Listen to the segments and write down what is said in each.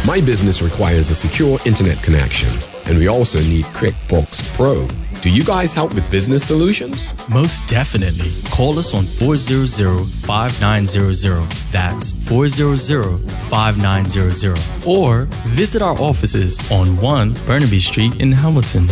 My business requires a secure internet connection, and we also need QuickBooks Pro. Do you guys help with business solutions? Most definitely. Call us on 400-5900. That's 400-5900. Or visit our offices on 1 Burnaby Street in Hamilton.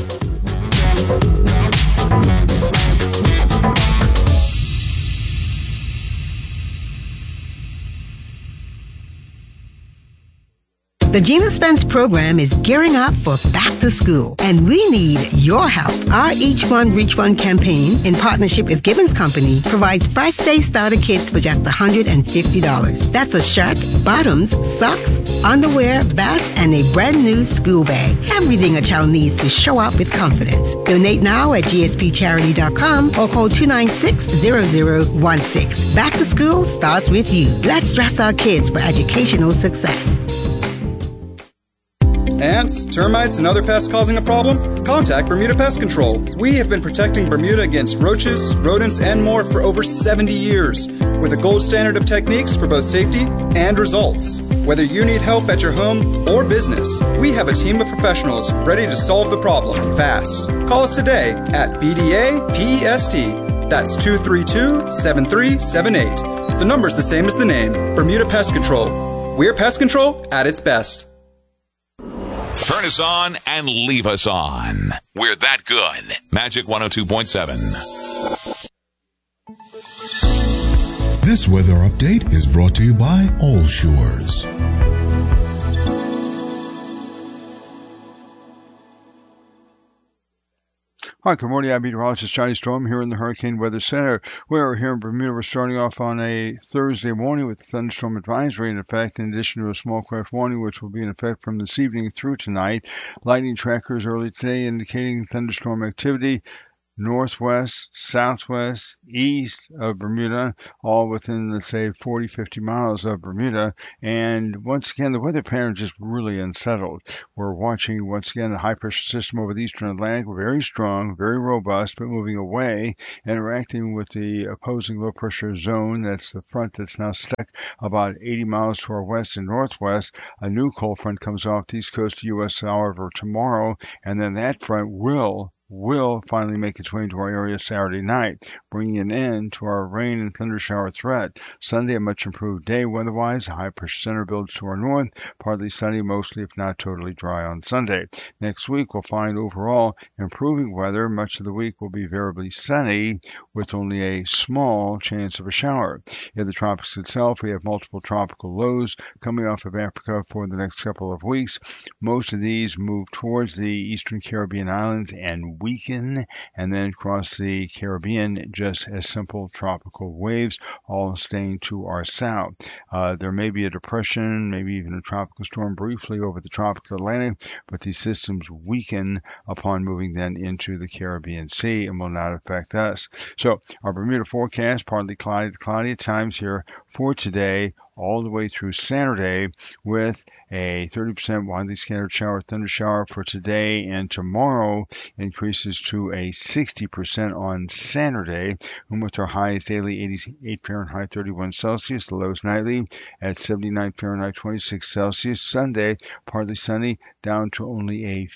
The Gina Spence program is gearing up for back to school, and we need your help. Our Each One Reach One campaign, in partnership with Gibbons Company, provides First Day Starter kits for just $150. That's a shirt, bottoms, socks, underwear, vest, and a brand new school bag. Everything a child needs to show up with confidence. Donate now at gspcharity.com or call 296-0016. Back to school starts with you. Let's dress our kids for educational success. Ants, termites, and other pests causing a problem? Contact Bermuda Pest Control. We have been protecting Bermuda against roaches, rodents, and more for over 70 years, with a gold standard of techniques for both safety and results. Whether you need help at your home or business, we have a team of professionals ready to solve the problem fast. Call us today at BDA-PEST. That's 232-7378. The number's the same as the name, Bermuda Pest Control. We're pest control at its best. Turn us on and leave us on. We're that good. Magic 102.7. This weather update is brought to you by All Shores. Hi, good morning. I'm meteorologist Johnny Storm here in the Hurricane Weather Center. We're here in Bermuda. We're starting off on a Thursday morning with a thunderstorm advisory in effect, in addition to a small craft warning, which will be in effect from this evening through tonight. Lightning trackers early today indicating thunderstorm activity northwest, southwest, east of Bermuda, all within, let's say, 40, 50 miles of Bermuda. And once again, the weather pattern is just really unsettled. We're watching, once again, the high-pressure system over the eastern Atlantic, very strong, very robust, but moving away, interacting with the opposing low-pressure zone. That's the front that's now stuck about 80 miles to our west and northwest. A new cold front comes off the east coast of the U.S., however, tomorrow, and then that front will finally make its way into our area Saturday night, bringing an end to our rain and thunder shower threat. Sunday, a much improved day weather-wise. A high-pressure center builds to our north, partly sunny, mostly if not totally dry on Sunday. Next week, we'll find overall improving weather. Much of the week will be variably sunny, with only a small chance of a shower. In the tropics itself, we have multiple tropical lows coming off of Africa for the next couple of weeks. Most of these move towards the eastern Caribbean islands and weaken, and then across the Caribbean, just as simple tropical waves, all staying to our south. There may be a depression, maybe even a tropical storm briefly over the tropical Atlantic, but these systems weaken upon moving then into the Caribbean Sea and will not affect us. So our Bermuda forecast, partly cloudy to cloudy at times here for today, all the way through Saturday, with a 30% widely scattered shower, thunder shower for today and tomorrow, increases to a 60% on Saturday, and with our highs daily 88 Fahrenheit, 31 Celsius, the lows nightly at 79 Fahrenheit, 26 Celsius. Sunday, partly sunny, down to only a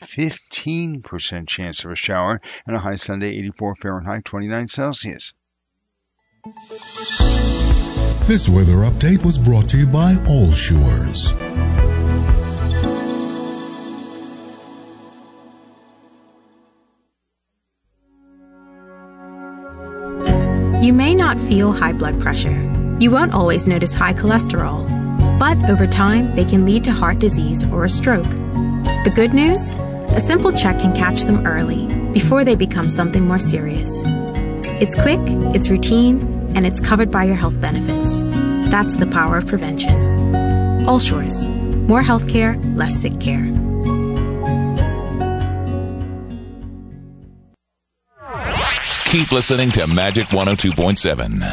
15% chance of a shower, and a high Sunday, 84 Fahrenheit, 29 Celsius. This weather update was brought to you by All Shores. You may not feel high blood pressure. You won't always notice high cholesterol. But over time, they can lead to heart disease or a stroke. The good news? A simple check can catch them early, before they become something more serious. It's quick, it's routine, and it's covered by your health benefits. That's the power of prevention. All Shores. More healthcare, less sick care. Keep listening to Magic 102.7.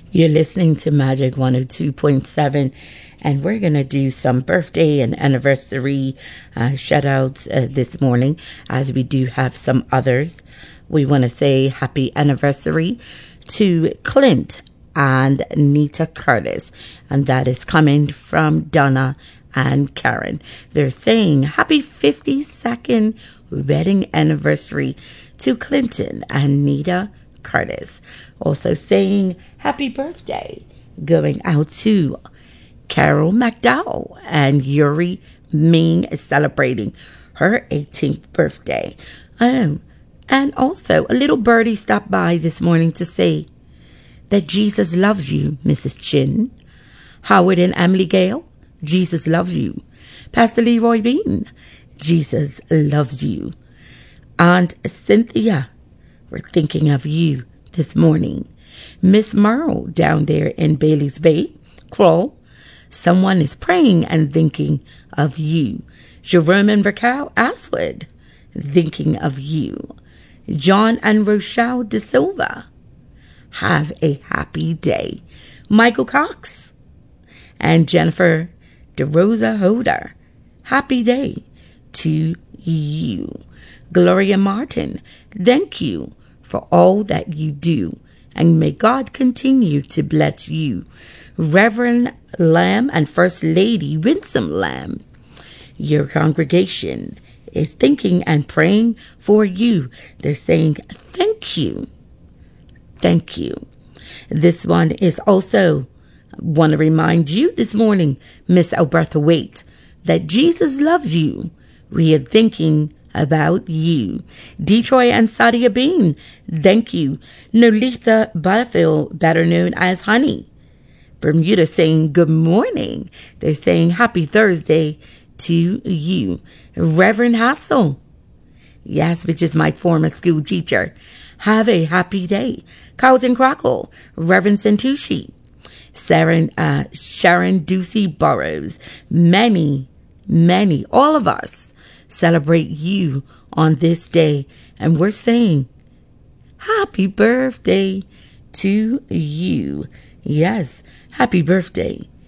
You're listening to Magic 102.7, and we're going to do some birthday and anniversary shout-outs this morning, as we do have some others. We want to say happy anniversary to Clint and Nita Curtis, and that is coming from Donna and Karen. They're saying happy 52nd wedding anniversary to Clinton and Nita Curtis. Also saying happy birthday going out to Carol McDowell, and Yuri Ming is celebrating her 18th birthday. And also a little birdie stopped by this morning to say that Jesus loves you, Mrs. Chin. Howard and Emily Gale, Jesus loves you. Pastor Leroy Bean, Jesus loves you. Aunt Cynthia, we're thinking of you this morning. Miss Merle down there in Bailey's Bay, Kroll, someone is praying and thinking of you. Jerome and Raquel Aswood, thinking of you. John and Rochelle De Silva, have a happy day. Michael Cox and Jennifer DeRosa Holder, happy day to you. Gloria Martin, thank you for all that you do, and may God continue to bless you. Reverend Lamb and First Lady Winsome Lamb, your congregation is thinking and praying for you. They're saying thank you. Thank you. This one is also, want to remind you this morning, Miss Alberta Waite, that Jesus loves you. We are thinking about you. Detroit and Sadia Bean, thank you. Nolitha Butterfield, better known as Honey. Bermuda saying good morning. They're saying happy Thursday to you. Reverend Hassel, yes, which is my former school teacher. Have a happy day. Carlton Crackle, Reverend Santucci, Sharon Ducey Burrows, many, all of us celebrate you on this day, and we're saying happy birthday to you. Yes, happy birthday